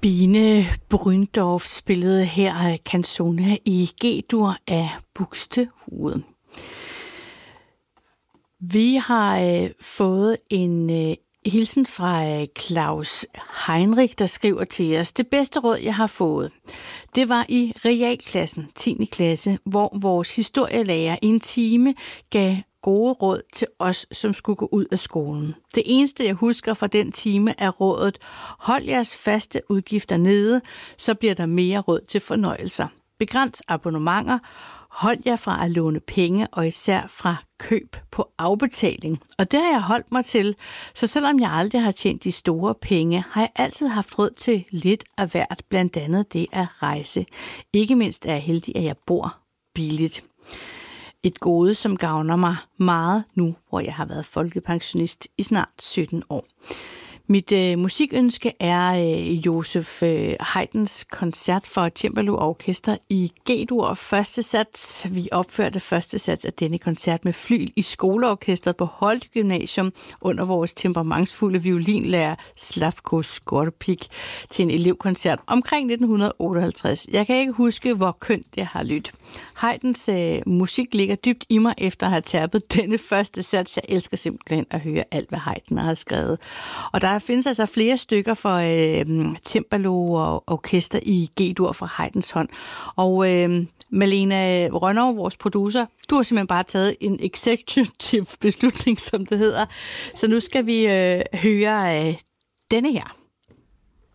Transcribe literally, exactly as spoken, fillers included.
Bine Bryndorf spillede her Canzone i G-dur af Buxtehude. Vi har øh, fået en øh, hilsen fra øh, Claus Heinrich, der skriver til os: det bedste råd, jeg har fået, det var i realklassen, tiende klasse, hvor vores historielærer i en time gav gode råd til os, som skulle gå ud af skolen. Det eneste, jeg husker fra den time, er rådet: hold jeres faste udgifter nede, så bliver der mere råd til fornøjelser. Begræns abonnementer, hold jer fra at låne penge, og især fra køb på afbetaling. Og det har jeg holdt mig til, så selvom jeg aldrig har tjent de store penge, har jeg altid haft råd til lidt af hvert, blandt andet det at rejse. Ikke mindst er jeg heldig, at jeg bor billigt. Et gode, som gavner mig meget nu, hvor jeg har været folkepensionist i snart sytten år. Mit øh, musikønske er øh, Josef øh, Haydns koncert for Cembalo Orkester i G-dur første sats. Vi opførte første sats af denne koncert med flyl i skoleorkestret på Holte Gymnasium under vores temperamentsfulde violinlærer Slavko Skorpik til en elevkoncert omkring nitten otteoghalvtreds. Jeg kan ikke huske, hvor kønt det har lyttet. Haydns øh, musik ligger dybt i mig efter at have tærpet denne første sats. Jeg elsker simpelthen at høre alt, hvad Haydn har skrevet. Og der findes altså flere stykker for øh, Cembalo og orkester i G-dur fra Haydns hånd. Og øh, Malene Rønnow, vores producer, du har simpelthen bare taget en executive beslutning, som det hedder. Så nu skal vi øh, høre øh, denne her.